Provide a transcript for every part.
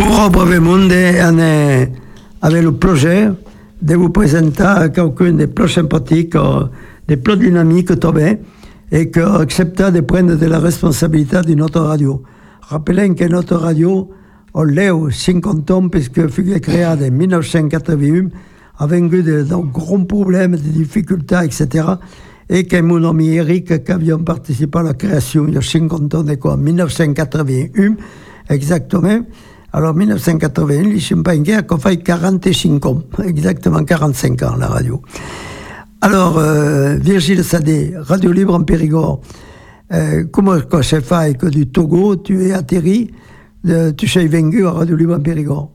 Ora brevemente avec le projet de vous présenter quelqu'un des plus sympathiques, des plus dynamiques tombés, et qui accepta de prendre de la responsabilité de notre radio. Rappelons que notre radio, on l'a 50 ans, puisque fut créée en 1981, avec de grands problèmes, des difficultés, etc. Et que mon ami Eric, qui avions participé à la création il y a 50 ans, en 1981, exactement. Alors, 1981, les Champagne qu'on fait 45 ans, exactement 45 ans, la radio. Alors, Virgile Sadé, Radio Libre en Périgord, comment ça fait que du Togo, tu es atterri, tu es venu à Radio Libre en Périgord?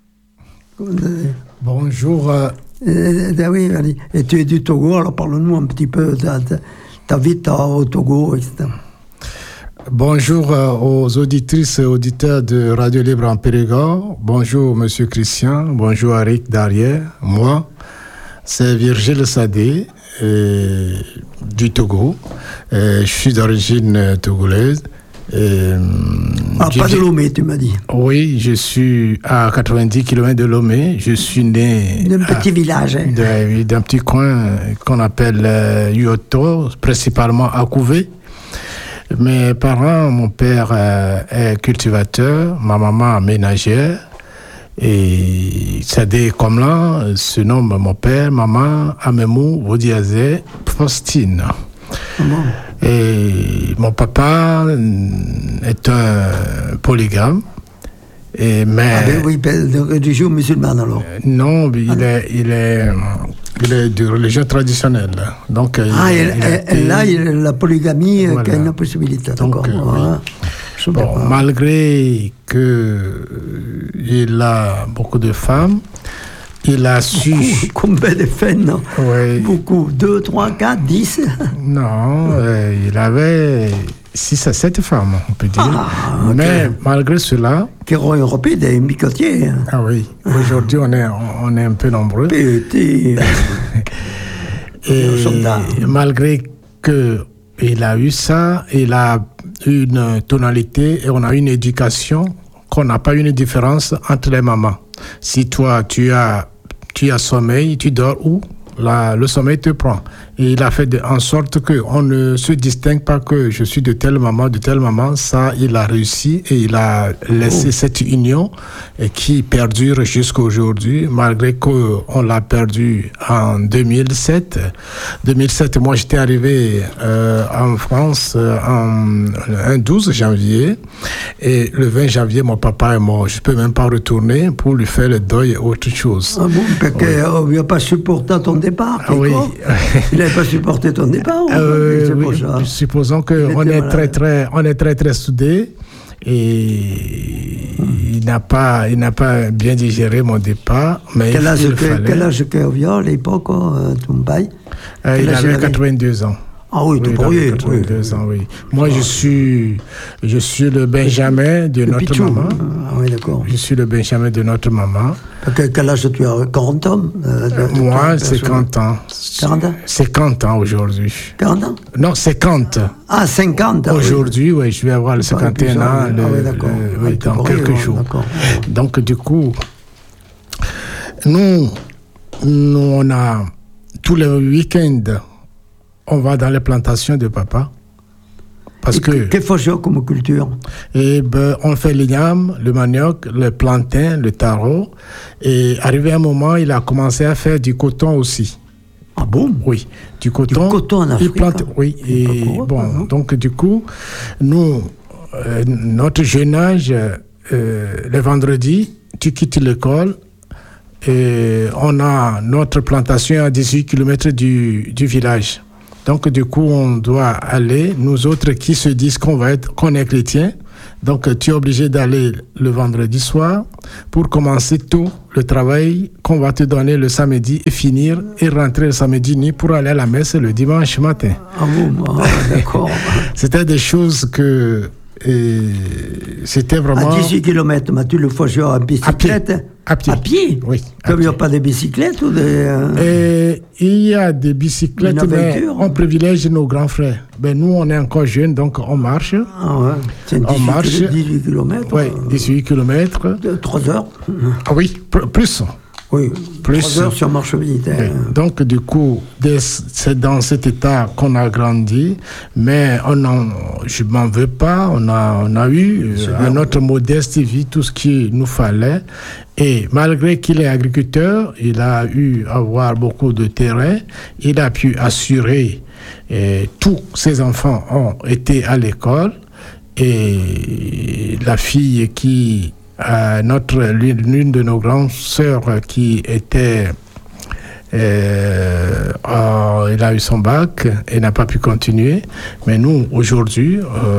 Bonjour. Oui, et tu es du Togo, alors parle-nous un petit peu de ta vie au Togo, etc. Bonjour aux auditrices et auditeurs de Radio Libre en Périgord. Bonjour Monsieur Christian, bonjour Eric Darrière. Moi, c'est Virgile Sadé du Togo. Je suis d'origine togolaise. Pas de Lomé, tu m'as dit. Oui, je suis à 90 km de Lomé. Je suis né d'un petit village. D'un petit coin qu'on appelle Yoto, principalement à Couvé. Mes parents, mon père est cultivateur, ma maman ménagère. Et Sadé Komlan se nomme mon père, maman Amemou Vodiazé Faustine. Et mon papa est un polygame. Oui, de religion musulmane alors. Non, il est de religion traditionnelle. Donc, la polygamie, voilà. Qui est une possibilité. Donc, malgré qu'il a beaucoup de femmes, il a su... Combien de femmes, non? Oui. Beaucoup. 2, 3, 4, 10? Non, il avait 6 à 7 femmes, on peut dire. Okay. Mais malgré cela... Qui ont européen des micotiers. Ah oui. Aujourd'hui, on est un peu nombreux. Petit. Et malgré qu'il a eu ça, il a une tonalité et on a une éducation qu'on n'a pas une différence entre les mamans. Si toi, tu as sommeil, tu dors où? Le sommeil te prend. Et il a fait en sorte qu'on ne se distingue pas que je suis de telle maman. Ça, il a réussi et il a laissé cette union qui perdure jusqu'à aujourd'hui, malgré qu'on l'a perdu en 2007. 2007, moi, j'étais arrivé en France un 12 janvier. Et le 20 janvier, mon papa est mort. Je ne peux même pas retourner pour lui faire le deuil et autre chose. Ah bon, parce qu'il n'a pas supporté ton départ. Ah oui. Il n'avait pas supporté ton départ. Oui, supposons qu'on est très soudés et il n'a pas bien digéré mon départ. Mais quel âge qu'il avait à l'époque, ton bail? Il avait 82 ans. Ah oui, tout pourrier. 82 ans, oui. Moi, je suis le Benjamin de notre Pichou. maman. Ah oui, d'accord. Je suis le Benjamin de notre maman. Quel âge tu as? 40 ans? Moi, 50 ans. 40 ans? 50 ans aujourd'hui. 40 ans? Non, 50. Ah, 50 ans. Aujourd'hui, oui, je vais avoir le 51 ans dans quelques jours. D'accord. Donc, du coup, nous, on a tous les week-ends, on va dans les plantations de papa. Parce que... Qu'est-ce que faut comme culture? On fait l'igname, le manioc, le plantain, le taro. Et arrivé un moment, il a commencé à faire du coton aussi. Ah bon? Oui, du coton. Du coton en Afrique? Il plante, oui. Et donc du coup, nous, notre jeune âge, le vendredi, tu quittes l'école. Et on a notre plantation à 18 km du village. Donc, du coup, on doit aller, nous autres qui se disent qu'on est chrétien. Donc, tu es obligé d'aller le vendredi soir pour commencer tout le travail qu'on va te donner le samedi et finir et rentrer le samedi nuit pour aller à la messe le dimanche matin. Ah bon, d'accord. C'était des choses que... c'était vraiment... À 18 km, mais tu le fais en bicyclette? À pied. À pied? Oui. Comme il n'y a pas de bicyclettes ou il y a des bicyclettes, mais on privilège nos grands frères. Ben, nous, on est encore jeunes, donc on marche. Ah ouais. C'est 18 km. Oui, 18 km. 3 heures. Ah oui, plus. Oui, plus 3 heures si on marche vite. Oui. Donc, du coup, c'est dans cet état qu'on a grandi, mais je ne m'en veux pas. On a eu, à notre modeste vie, tout ce qu'il nous fallait. Et malgré qu'il est agriculteur, il a eu à avoir beaucoup de terrain. Il a pu assurer, tous ses enfants ont été à l'école. Et la fille qui... l'une de nos grandes sœurs qui était elle a eu son bac et n'a pas pu continuer, mais nous aujourd'hui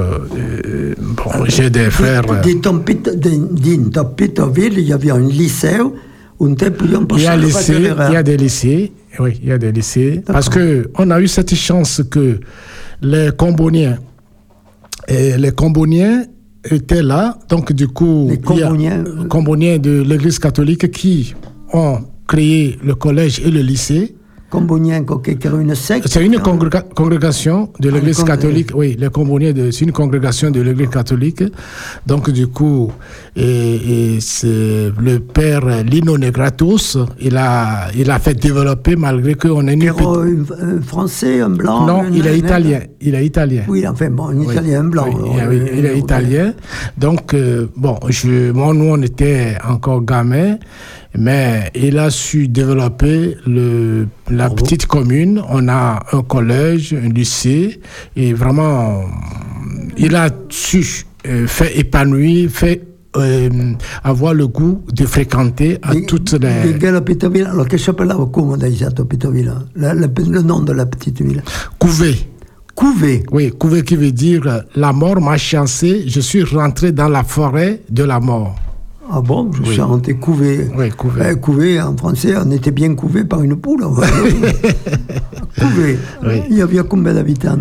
j'ai des frères dans Pétoville il y avait un lycée où on il y a des lycées, oui, il y a des lycées. D'accord. Parce que on a eu cette chance que les Comboniens étaient là, donc du coup, les Comboniens de l'Église catholique qui ont créé le collège et le lycée. Comboniens, c'est une secte? C'est une congrégation de l'Église catholique. Oui, les Comboniens, c'est une congrégation de l'Église catholique. Donc du coup, et c'est le père Lino Negratus, il a fait développer malgré qu'on est un français, un blanc? Non, il est italien. Il est italien. Oui, enfin bon, un italien, un blanc. Oui, il est italien. Donc nous on était encore gamins. Mais il a su développer la petite commune. On a un collège, un lycée, et vraiment, il a su faire épanouir, avoir le goût de fréquenter à toutes les... Pétoville, alors qu'est-ce que s'appelle Pétoville? Le nom de la petite ville? Couvé. Couvé? Oui, Couvé qui veut dire la mort m'a chancé, je suis rentré dans la forêt de la mort. Ah bon, je suis rentré couvé. Oui, couvé. Couvé, en français, on était bien couvé par une poule. Couvé. Oui. Il y avait combien d'habitants,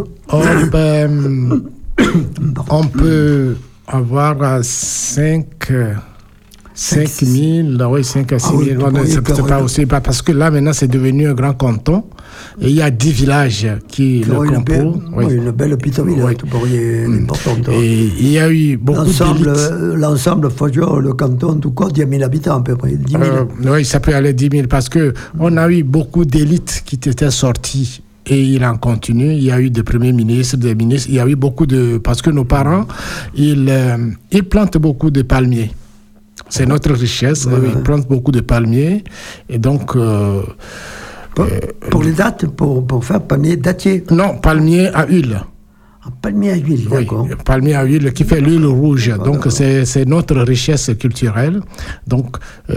on peut avoir 5 000, oui, 5 à 6 000. C'est pas aussi, parce que là, maintenant, c'est devenu un grand canton. Et il y a 10 villages qui le composent. Une belle Pétoville, importante. Et il y a eu beaucoup d'élites. L'ensemble, le canton, tout quoi, 10 000 habitants à peu près. 10 000. Oui, ça peut aller 10 000, parce qu'on a eu beaucoup d'élites qui étaient sorties. Et il en continue. Il y a eu des premiers ministres, des ministres. Il y a eu beaucoup de... Parce que nos parents, ils plantent beaucoup de palmiers. C'est notre richesse. Ils plantent beaucoup de palmiers. Et donc... pour les dates, pour faire palmier dattier? Non, palmier à huile. Palmier à huile, d'accord. Oui, palmier à huile qui fait l'huile rouge. Donc, c'est notre richesse culturelle. Donc,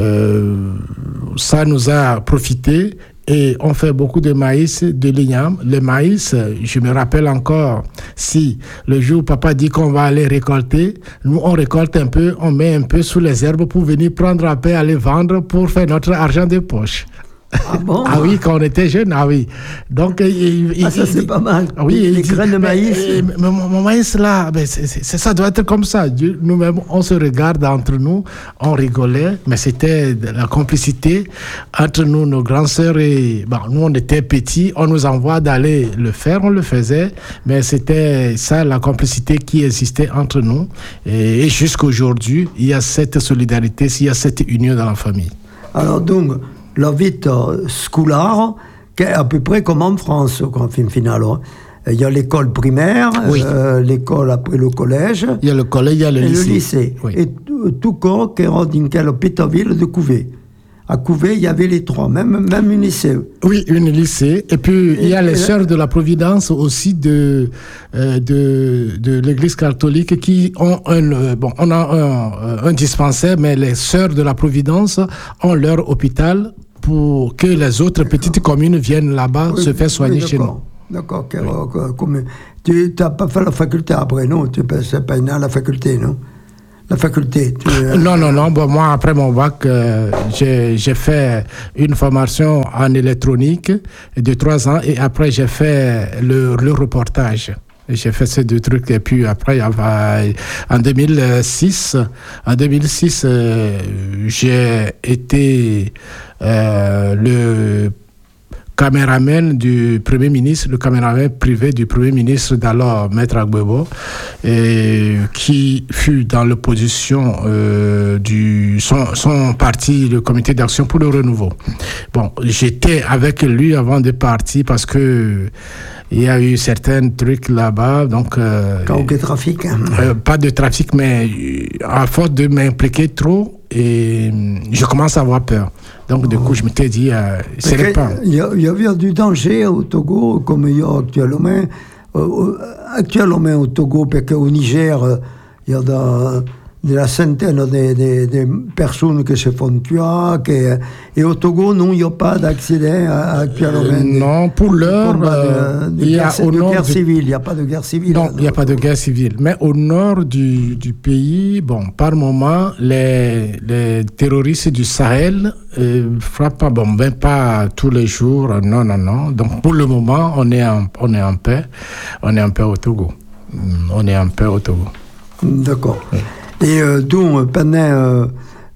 ça nous a profité. Et on fait beaucoup de maïs, de l'igname. Le maïs, je me rappelle encore, si le jour où papa dit qu'on va aller récolter, nous on récolte un peu, on met un peu sous les herbes pour venir prendre un peu, aller vendre pour faire notre argent de poche. Ah bon? Ah oui, quand on était jeune, ah oui. Donc, ça c'est pas mal. Oui, les graines de maïs. Mon maïs là, ça doit être comme ça. Nous-mêmes, on se regarde entre nous, on rigolait, mais c'était de la complicité entre nous, nos grands sœurs et nous on était petits, on nous envoie d'aller le faire, on le faisait, mais c'était ça la complicité qui existait entre nous. Et jusqu'à aujourd'hui, il y a cette solidarité, il y a cette union dans la famille. Alors donc, la vie scolaire, qui est à peu près comme en France, en fin finale. Il y a l'école primaire, oui. L'école après le collège. Il y a le collège, il y a le lycée. Oui. Et tout corps qui est dans une Pétoville de Couvé. À Couvé, il y avait les trois, même une lycée. Oui, une lycée. Et puis, il y a les sœurs de la Providence aussi de l'Église catholique qui ont on a un dispensaire, mais les sœurs de la Providence ont leur hôpital pour que les autres petites communes viennent là-bas se faire soigner chez nous. D'accord. Tu n'as pas fait la faculté après, non? Tu n'es pas né à la faculté, non? La faculté. Non. Moi, après mon bac, j'ai fait une formation en électronique de 3 ans et après, j'ai fait le reportage. J'ai fait ces 2 trucs. Et puis après, en 2006, j'ai été le caméraman du Premier ministre, le caméraman privé du Premier ministre d'alors, Maître Agbebo, qui fut dans l'opposition son parti, le Comité d'action pour le renouveau. Bon, j'étais avec lui avant de partir parce que il y a eu certains trucs là-bas, donc... Aucun trafic. Pas de trafic, mais à force de m'impliquer trop, et je commence à avoir peur. Donc, du coup, je m'étais dit, c'est pas... Il y avait du danger au Togo, comme il y a actuellement. Actuellement au Togo, parce qu'au Niger, il y a de la centaine de personnes qui se font tuer. Et au Togo, non, il n'y a pas d'accident actuellement. Non, pour l'heure, il y a au nord il n'y a pas de guerre civile. Non, il n'y a pas de guerre civile. Mais au nord du pays, bon, par moment, les terroristes du Sahel frappent pas, bon, même pas tous les jours. Non. Donc, pour le moment, on est en paix. On est en paix au Togo. D'accord. Oui. Et donc, pendant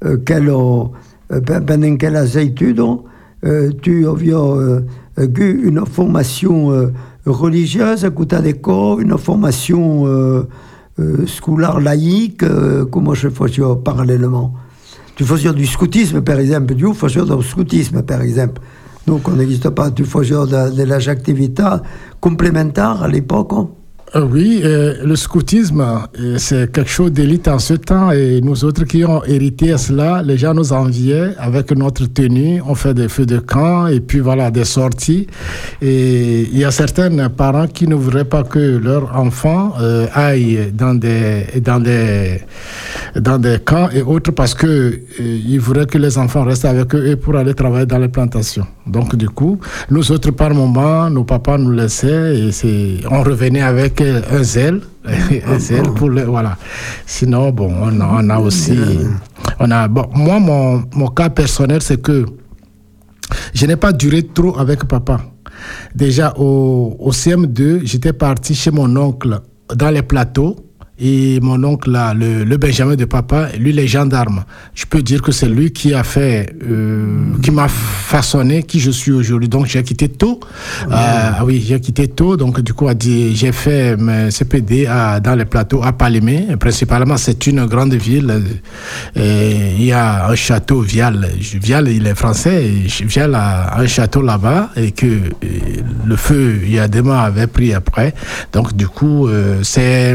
quelles études tu as eu une formation religieuse à côté d'école, une formation scolaire laïque, comment je faisais parallèlement? Tu faisais du scoutisme, par exemple, tu faisais du scoutisme, par exemple. Donc, on n'existe pas, tu faisais de les activités complémentaires à l'époque, hein? Oui, le scoutisme, c'est quelque chose d'élite en ce temps, et nous autres qui ont hérité à cela, les gens nous enviaient avec notre tenue, on fait des feux de camp et puis voilà, des sorties. Et il y a certains parents qui ne voudraient pas que leurs enfants aillent dans des camps et autres parce que ils voudraient que les enfants restent avec eux et pour aller travailler dans les plantations. Donc du coup, nous autres par moment, nos papas nous laissaient et on revenait avec un zèle pour le, voilà. Sinon, bon, on a aussi, bon, moi, mon cas personnel, c'est que je n'ai pas duré trop avec papa. Déjà, au CM2, j'étais parti chez mon oncle dans les plateaux. Et mon oncle, là, le Benjamin de papa, lui, les gendarmes. Je peux dire que c'est lui qui a fait, qui m'a façonné qui je suis aujourd'hui. Donc, j'ai quitté tôt. Oui, j'ai quitté tôt. Donc, du coup, j'ai fait mes CPD dans les plateaux à Palémé. Principalement, c'est une grande ville. Il y a un château, Vial. Vial, il est français. Et Vial a un château là-bas et que le feu, il y a des mois, avait pris après. Donc, du coup, c'est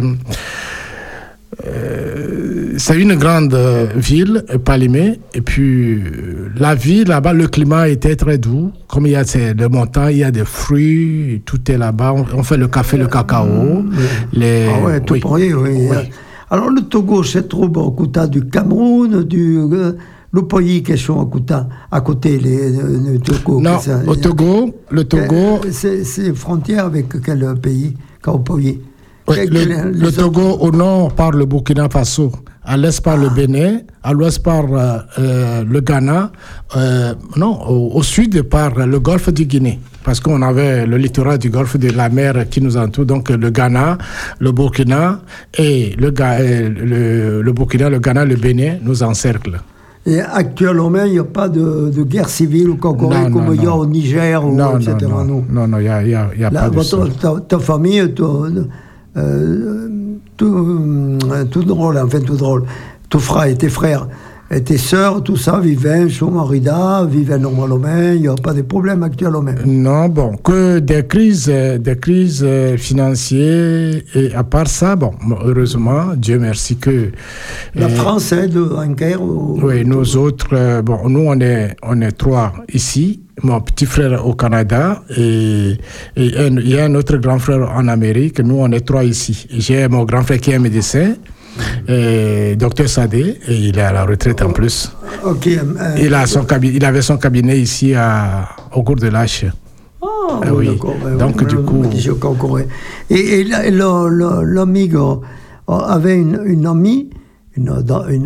une grande ville, Palémé, et puis la vie là-bas, le climat était très doux. Comme il y a des montagnes, il y a des fruits, tout est là-bas. On fait le café, le cacao. Tout pour oui. Alors le Togo, c'est trop beau, à côté du Cameroun, le pays qui sont à côté, le Togo. Non, le Togo. C'est frontière avec quel pays, quel pays? Oui, le Togo, au nord, par le Burkina Faso, à l'est par le Bénin, à l'ouest par le Ghana, au sud par le golfe du Guinée, parce qu'on avait le littoral du golfe de la mer qui nous entoure, donc le Ghana, le Burkina, et le Burkina, le Ghana, le Bénin nous encerclent. Et actuellement, il n'y a pas de guerre civile ou comme il y a au Niger, etc. Non, il n'y a pas de ça. Ta famille, tout drôle, tes frères et tes frères et tes sœurs, tout ça, vivaient sous Marida, vivaient normalement, il n'y a pas de problème actuellement. Non, bon, que des crises financières, et à part ça, bon, heureusement, Dieu merci que... La France aide en guerre? Oui, nous autres, bon, nous on est 3 ici. Mon petit frère au Canada et il y a un autre grand frère en Amérique. Nous, on est 3 ici. J'ai mon grand frère qui est médecin, Dr Sadé, et il est à la retraite en plus. Il avait son cabinet ici au cours de l'H. Oui, d'accord. Donc, du coup... Et l'amigo avait une amie, une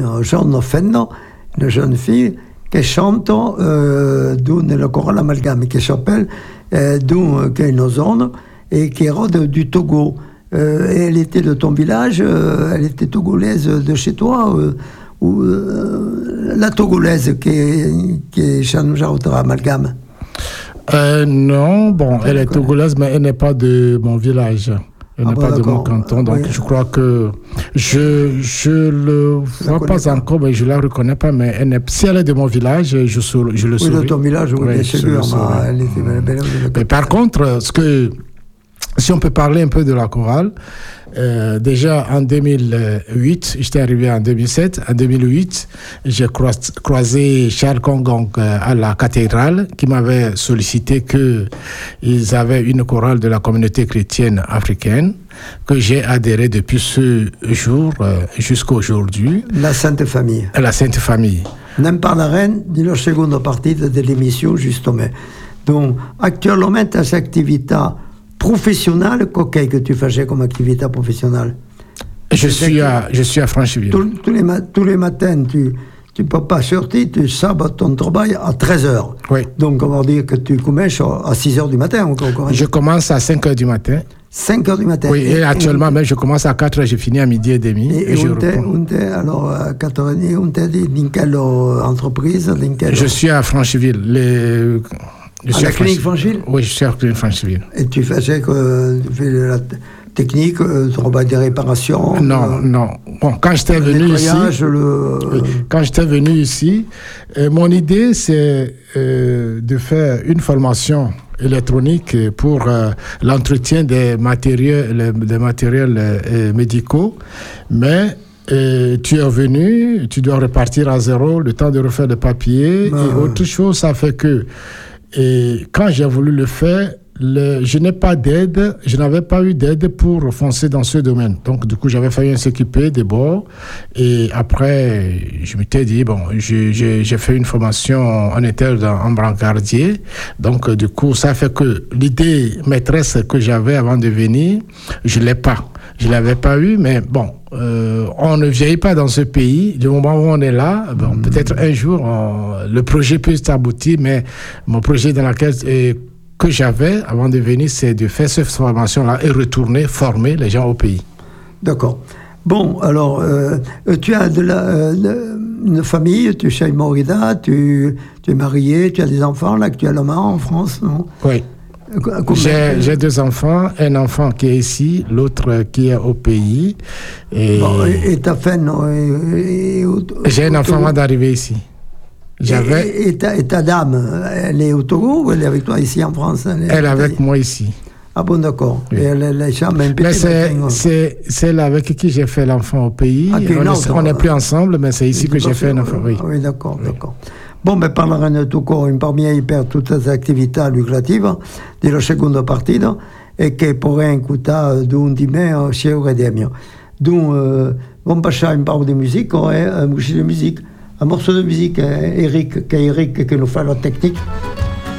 jeune fille, che chante nella chorale amalgame, che s'appelle qui est une zone et qui est du Togo. elle était de ton village, elle était togolaise de chez toi, ou la togolaise qui change autre amalgame? Non, bon, elle est togolaise, mais elle n'est pas de mon village. Elle n'est pas de mon canton, donc oui. Je crois que je le vois pas encore, mais je la reconnais pas. Mais si elle est de mon village, je le saurais. Oui, de ton village, oui, bien sûr. Mais par contre, si on peut parler un peu de la chorale, déjà en 2008, j'étais arrivé en 2007. En 2008, j'ai croisé Charles Kongong à la cathédrale qui m'avait sollicité qu'ils avaient une chorale de la communauté chrétienne africaine que j'ai adhéré depuis ce jour jusqu'à aujourd'hui. La Sainte Famille. La Sainte Famille. Non parleremo della seconda partita dell'émission, justement. Donc, actuellement, ta activité professionnelle, qu'est-ce que tu faisais comme activité professionnelle? Je suis à Francheville. Tous les matins, tu ne peux pas sortir, tu sabats ton travail à 13h. Oui. Donc, on va dire que tu commences à 6h du matin. Je commence à 5h du matin. 5h du matin. Oui, et actuellement, même, je commence à 4h, je finis à midi et demi. Et je reprends. Alors, à 4h30, on t'a dit dans quelle entreprise? Je suis à Francheville. À la clinique Francheville? Oui, je suis à la clinique Francheville. Et tu fais la technique, travail de réparation? Non. Bon, quand j'étais venu ici, mon idée, c'est de faire une formation électronique pour l'entretien des matériels médicaux, mais tu es venu, tu dois repartir à zéro, le temps de refaire le papier, et autre chose, ça fait que quand j'ai voulu le faire, je n'avais pas eu d'aide pour foncer dans ce domaine. Donc, du coup, j'avais fallu s'équiper des bords. Et après, je m'étais dit, bon, j'ai fait une formation en interne en brancardier. Donc, du coup, ça fait que l'idée maîtresse que j'avais avant de venir, je l'avais pas eu, mais bon, on ne vieillit pas dans ce pays. Du moment où on est là, bon, peut-être un jour, le projet peut s'aboutir, mais mon projet que j'avais avant de venir, c'est de faire cette formation-là et retourner former les gens au pays. D'accord. Bon, alors, tu as une famille, tu es chez Morida, tu es marié, tu as des enfants là, actuellement en France, non? Oui. J'ai 2 enfants, un enfant qui est ici, l'autre qui est au pays. Et ta femme, j'ai un enfant avant d'arriver ici. Et ta dame, elle est au Togo ou elle est avec toi ici en France? Elle est avec moi ici. Ah bon, d'accord. Oui. Et elle est même c'est là avec qui j'ai fait l'enfant au pays. On n'est plus ensemble, mais c'est ici que j'ai fait l'enfant. Oui, d'accord. Bon, parleremo ancora in parmi per tutte le attività lucrative della seconda partita e che pourrait écouter d'un dîner chez Redemio. Donc, on passer un peu de musique, un morceau de musique, Eric qui nous fait la technique.